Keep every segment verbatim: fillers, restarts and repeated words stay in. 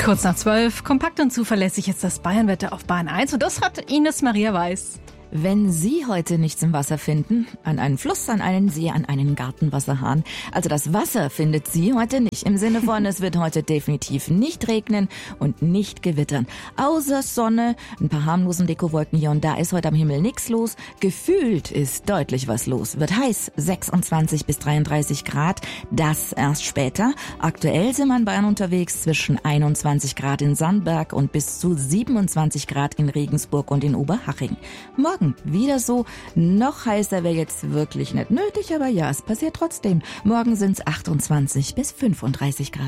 Kurz nach zwölf, kompakt und zuverlässig ist das Bayernwetter auf Bayern eins und das hat Ines Maria Weiß. Wenn Sie heute nichts im Wasser finden, an einen Fluss, an einen See, an einen Gartenwasserhahn. Also das Wasser findet Sie heute nicht. Im Sinne von, es wird heute definitiv nicht regnen und nicht gewittern. Außer Sonne, ein paar harmlosen Dekowolken hier und da ist heute am Himmel nichts los. Gefühlt ist deutlich was los. Wird heiß, sechsundzwanzig bis dreiunddreißig Grad. Das erst später. Aktuell sind wir in Bayern unterwegs zwischen einundzwanzig Grad in Sandberg und bis zu siebenundzwanzig Grad in Regensburg und in Oberhaching. Morgen wieder so, noch heißer wäre jetzt wirklich nicht nötig, aber ja, es passiert trotzdem. Morgen sind es achtundzwanzig bis fünfunddreißig Grad.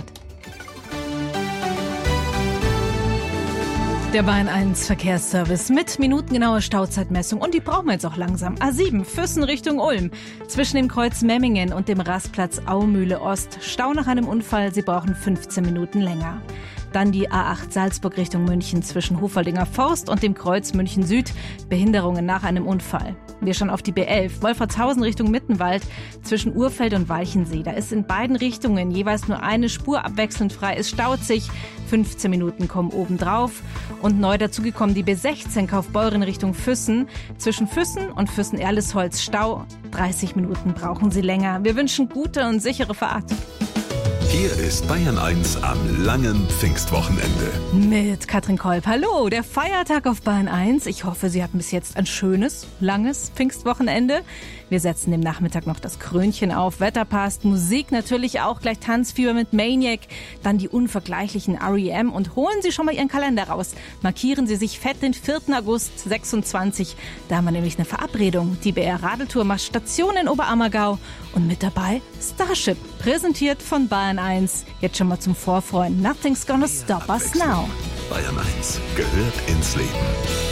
Der Bayern eins Verkehrsservice mit minutengenauer Stauzeitmessung und die brauchen wir jetzt auch langsam. A sieben, Füssen Richtung Ulm. Zwischen dem Kreuz Memmingen und dem Rastplatz Aumühle Ost. Stau nach einem Unfall, Sie brauchen fünfzehn Minuten länger. Dann die A acht Salzburg Richtung München zwischen Hofaldinger Forst und dem Kreuz München Süd. Behinderungen nach einem Unfall. Wir schauen auf die B elf, Wolfratshausen Richtung Mittenwald zwischen Urfeld und Walchensee. Da ist in beiden Richtungen jeweils nur eine Spur abwechselnd frei. Es staut sich. fünfzehn Minuten kommen obendrauf. Und neu dazugekommen die B sechzehn Kaufbeuren Richtung Füssen. Zwischen Füssen und Füssen-Erlesholz Stau. dreißig Minuten brauchen Sie länger. Wir wünschen gute und sichere Fahrt. Hier ist Bayern eins am langen Pfingstwochenende. Mit Katrin Kolb. Hallo, der Feiertag auf Bayern eins. Ich hoffe, Sie hatten bis jetzt ein schönes, langes Pfingstwochenende. Wir setzen dem Nachmittag noch das Krönchen auf. Wetter passt, Musik natürlich auch, gleich Tanzfieber mit Maniac. Dann die unvergleichlichen R E M und holen Sie schon mal Ihren Kalender raus. Markieren Sie sich fett den vierten August sechsundzwanzig. Da haben wir nämlich eine Verabredung. Die B R Radeltour macht Station in Oberammergau. Und mit dabei Starship, präsentiert von Bayern eins. Jetzt schon mal zum Vorfreuen. Nothing's gonna stop us now. Bayern eins gehört ins Leben.